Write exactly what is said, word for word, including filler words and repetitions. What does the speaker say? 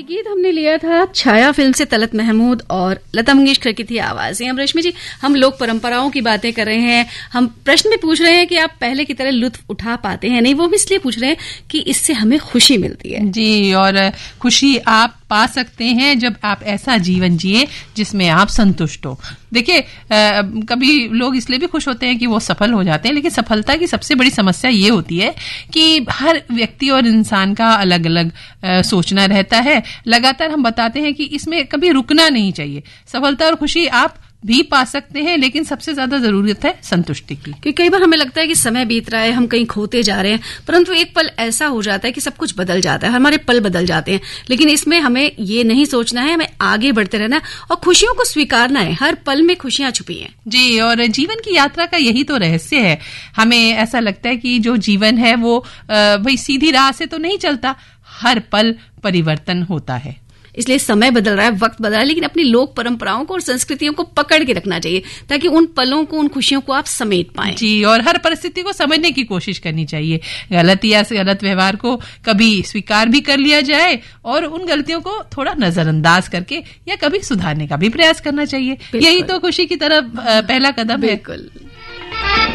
ये गीत हमने लिया था छाया फिल्म से, तलत महमूद और लता मंगेशकर की थी आवाजें। अब रश्मि जी, हम लोक परंपराओं की बातें कर रहे हैं, हम प्रश्न में पूछ रहे हैं कि आप पहले की तरह लुत्फ उठा पाते हैं नहीं, वो भी इसलिए पूछ रहे हैं कि इससे हमें खुशी मिलती है। जी, और खुशी आप पा सकते हैं जब आप ऐसा जीवन जिए जिसमें आप संतुष्ट हो। देखिए, कभी लोग इसलिए भी खुश होते हैं कि वो सफल हो जाते हैं, लेकिन सफलता की सबसे बड़ी समस्या ये होती है कि हर व्यक्ति और इंसान का अलग अलग सोचना रहता है। लगातार हम बताते हैं कि इसमें कभी रुकना नहीं चाहिए। सफलता और खुशी आप भी पा सकते हैं, लेकिन सबसे ज्यादा जरूरत है संतुष्टि की। क्योंकि कई बार हमें लगता है कि समय बीत रहा है, हम कहीं खोते जा रहे हैं, परंतु एक पल ऐसा हो जाता है कि सब कुछ बदल जाता है, हमारे पल बदल जाते हैं। लेकिन इसमें हमें ये नहीं सोचना है, हमें आगे बढ़ते रहना है और खुशियों को स्वीकारना है। हर पल में खुशियां छुपी हैं। जी, और जीवन की यात्रा का यही तो रहस्य है। हमें ऐसा लगता है कि जो जीवन है वो भाई सीधी राह से तो नहीं चलता, हर पल परिवर्तन होता है। इसलिए समय बदल रहा है, वक्त बदल रहा है, लेकिन अपनी लोक परंपराओं को और संस्कृतियों को पकड़ के रखना चाहिए ताकि उन पलों को, उन खुशियों को आप समेट पाएं। जी, और हर परिस्थिति को समझने की कोशिश करनी चाहिए। गलत या गलत व्यवहार को कभी स्वीकार भी कर लिया जाए और उन गलतियों को थोड़ा नजरअंदाज करके या कभी सुधारने का भी प्रयास करना चाहिए। यही तो खुशी की तरफ पहला कदम है। बिल्कुल।